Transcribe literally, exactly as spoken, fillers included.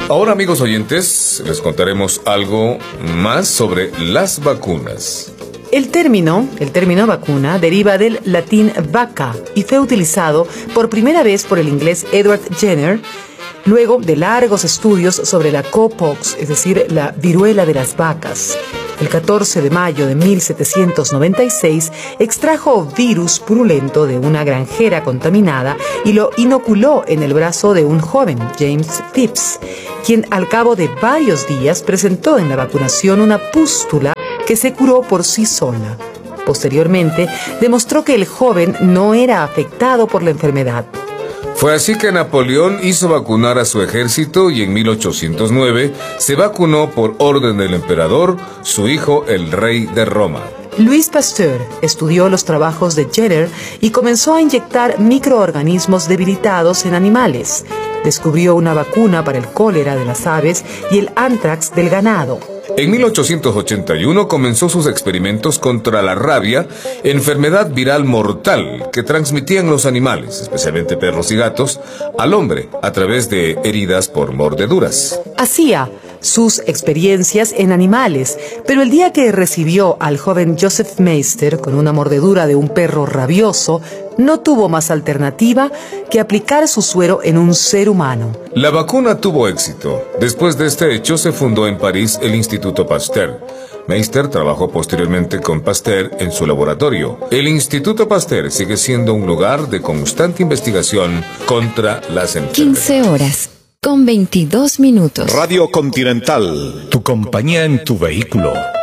Ahora, amigos oyentes, les contaremos algo más sobre las vacunas. El término, el término vacuna deriva del latín vacca y fue utilizado por primera vez por el inglés Edward Jenner, luego de largos estudios sobre la cowpox, es decir, la viruela de las vacas. El catorce de mayo de mil setecientos noventa y seis extrajo virus purulento de una granjera contaminada y lo inoculó en el brazo de un joven, James Phipps, quien al cabo de varios días presentó en la vacunación una pústula que se curó por sí sola. Posteriormente, demostró que el joven no era afectado por la enfermedad. Fue así que Napoleón hizo vacunar a su ejército y en mil ochocientos nueve se vacunó por orden del emperador, su hijo, el rey de Roma. Louis Pasteur estudió los trabajos de Jenner y comenzó a inyectar microorganismos debilitados en animales. Descubrió una vacuna para el cólera de las aves y el anthrax del ganado. En mil ochocientos ochenta y uno comenzó sus experimentos contra la rabia, enfermedad viral mortal que transmitían los animales, especialmente perros y gatos, al hombre a través de heridas por mordeduras. Hacía sus experiencias en animales, pero el día que recibió al joven Joseph Meister con una mordedura de un perro rabioso, no tuvo más alternativa que aplicar su suero en un ser humano. La vacuna tuvo éxito. Después de este hecho se fundó en París el Instituto Pasteur. Meister trabajó posteriormente con Pasteur en su laboratorio. El Instituto Pasteur sigue siendo un lugar de constante investigación contra las enfermedades. quince horas con veintidós minutos. Radio Continental. Tu compañía en tu vehículo.